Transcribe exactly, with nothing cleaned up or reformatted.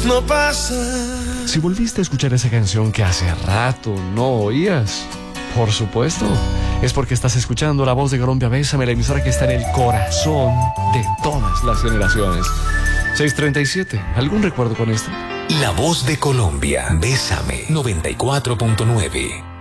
no pasa. Si volviste a escuchar esa canción que hace rato no oías, por supuesto, es porque estás escuchando La Voz de Colombia. Bésame, la emisora que está en el corazón de todas las generaciones. seis treinta y siete, ¿algún recuerdo con esto? La Voz de Colombia, Bésame, noventa y cuatro punto nueve.